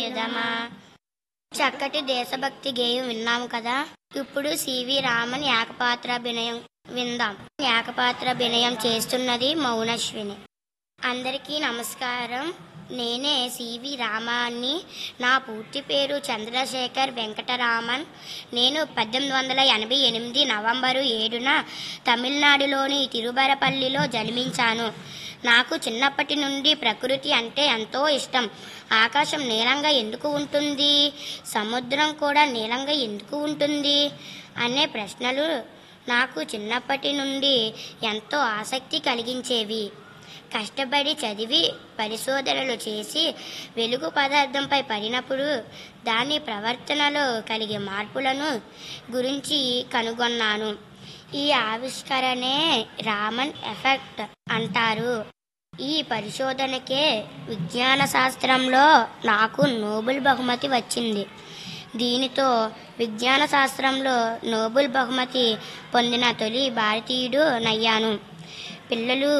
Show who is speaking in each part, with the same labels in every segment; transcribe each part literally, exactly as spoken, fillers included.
Speaker 1: యదమా. చక్కటి దేశభక్తి గేయం విన్నాము కదా. ఇప్పుడు సివి రామన్ ఏకపాత్రాభినయం విందాం. ఏకపాత్రాభినయం చేస్తున్నది మౌనశ్విని. అందరికీ నమస్కారం. నేనే సివి రామాన్ని. నా పూర్తి పేరు చంద్రశేఖర్ వెంకటరామన్. నేను పద్దెనిమిది వందల ఎనభై ఎనిమిది నవంబరు ఏడున తమిళనాడులోని తిరుబరపల్లిలో జన్మించాను. నాకు చిన్నప్పటి నుండి ప్రకృతి అంటే ఎంతో ఇష్టం. ఆకాశం నీలంగా ఎందుకు ఉంటుంది, సముద్రం కూడా నీలంగా ఎందుకు ఉంటుంది అనే ప్రశ్నలు నాకు చిన్నప్పటి నుండి ఎంతో ఆసక్తి కలిగించేవి. కష్టపడి చదివి పరిశోధనలు చేసి వెలుగు పదార్థంపై పడినప్పుడు దాని ప్రవర్తనలో కలిగే మార్పులను గురించి కనుగొన్నాను. ఈ ఆవిష్కరణే రామన్ ఎఫెక్ట్ అంటారు. ఈ పరిశోధనకే విజ్ఞాన శాస్త్రంలో నాకు నోబెల్ బహుమతి వచ్చింది. దీనితో విజ్ఞాన శాస్త్రంలో నోబెల్ బహుమతి పొందిన తొలి భారతీయుడు నయ్యాను. పిల్లలు,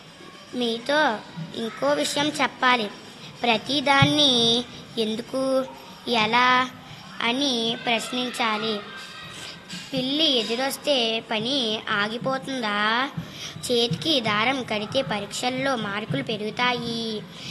Speaker 1: మీతో ఇంకో విషయం చెప్పాలి. ప్రతిదాన్ని ఎందుకు, ఎలా అని ప్రశ్నించాలి. పిల్లి ఎదురొస్తే పని ఆగిపోతుందా? చేతికి దారం కడితే పరీక్షల్లో మార్కులు పెరుగుతాయి.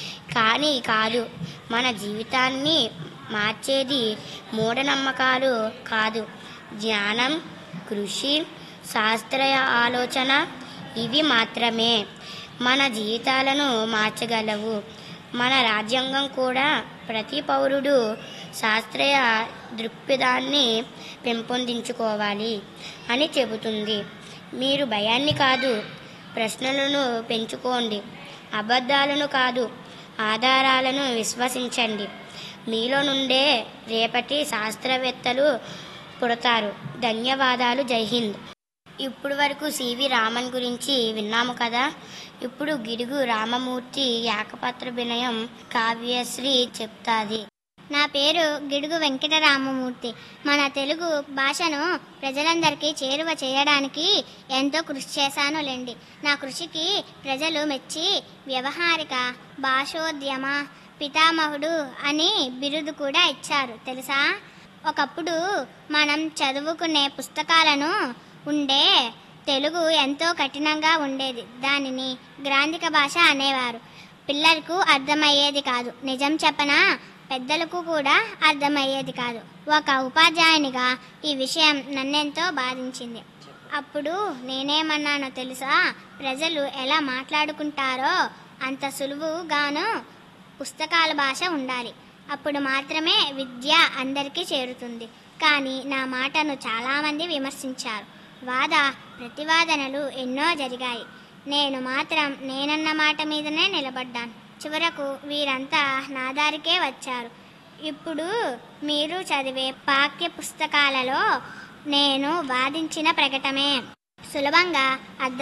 Speaker 1: కానీ కాదు. మన జీవితాన్ని మార్చేది మూఢనమ్మకాలు కాదు, జ్ఞానం, కృషి, శాస్త్రీయ ఆలోచన ఇవి మాత్రమే మన జీవితాలను మార్చగలవు. మన రాజ్యాంగం కూడా ప్రతి పౌరుడు శాస్త్రీయ దృక్పథాన్ని పెంపొందించుకోవాలి అని చెబుతుంది. మీరు భయాన్ని కాదు, ప్రశ్నలను పెంచుకోండి. అబద్ధాలను కాదు, ఆధారాలను విశ్వసించండి. మీలో నుండే రేపటి శాస్త్రవేత్తలు పుడతారు. ధన్యవాదాలు. జై హింద్. ఇప్పుడు వరకు సివి రామన్ గురించి విన్నాము కదా. ఇప్పుడు గిడుగు రామమూర్తి ఏకపాత్రాభినయం కావ్యశ్రీ చెప్తాది.
Speaker 2: నా పేరు గిడుగు వెంకటరామమూర్తి. మన తెలుగు భాషను ప్రజలందరికీ చేరువ చేయడానికి ఎంతో కృషి చేశాను లేండి. నా కృషికి ప్రజలు మెచ్చి వ్యవహారిక భాషోద్యమ పితామహుడు అని బిరుదు కూడా ఇచ్చారు తెలుసా. ఒకప్పుడు మనం చదువుకునే పుస్తకాలను ఉండే తెలుగు ఎంతో కఠినంగా ఉండేది. దానిని గ్రాంధిక భాష అనేవారు. పిల్లలకు అర్థమయ్యేది కాదు. నిజం చెప్పనా, పెద్దలకు కూడా అర్థమయ్యేది కాదు. ఒక ఉపాధ్యాయునిగా ఈ విషయం నన్నెంతో బాధించింది. అప్పుడు నేనేమన్నానో తెలుసా, ప్రజలు ఎలా మాట్లాడుకుంటారో అంత సులువుగాను పుస్తకాల భాష ఉండాలి. అప్పుడు మాత్రమే విద్య అందరికీ చేరుతుంది. కానీ నా మాటను చాలామంది విమర్శించారు. వాద ప్రతివాదనలు ఎన్నో జరిగాయి. నేను మాత్రం నేనన్న మాట మీదనే నిలబడ్డాను. చివరకు వీరంతా నా దారికే వచ్చారు. ఇప్పుడు మీరు చదివే పాఠ్య పుస్తకాలలో నేను వాదించిన ప్రకటమే సులభంగా అర్థం